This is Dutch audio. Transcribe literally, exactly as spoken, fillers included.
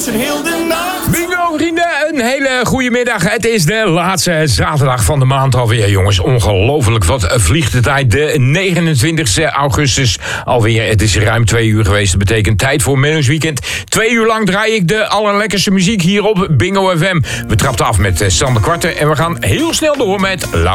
Heel de nacht. Bingo vrienden, een hele goede middag. Het is de laatste zaterdag van de maand alweer, jongens. Ongelooflijk, wat vliegt de tijd. De negenentwintigste augustus alweer. Het is ruim twee uur geweest. Dat betekent tijd voor Menno's Weekend. Twee uur lang draai ik de allerlekkerste muziek hier op Bingo F M. We trapten af met Sander Kwarten en we gaan heel snel door met